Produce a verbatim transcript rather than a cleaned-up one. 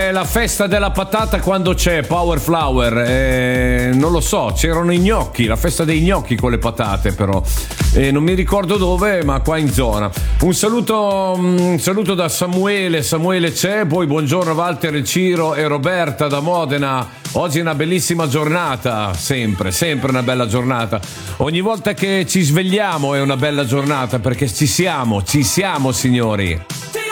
è la festa della patata quando c'è Power Flower. Eh, non lo so, c'erano i gnocchi, la festa dei gnocchi con le patate, però. Eh, non mi ricordo dove, ma qua in zona. Un saluto, un saluto da Samuele. Samuele c'è, poi buongiorno Walter, Ciro e Roberta da Modena. Oggi è una bellissima giornata, sempre, sempre una bella giornata. Ogni volta che ci svegliamo è una bella giornata perché ci siamo, ci siamo signori.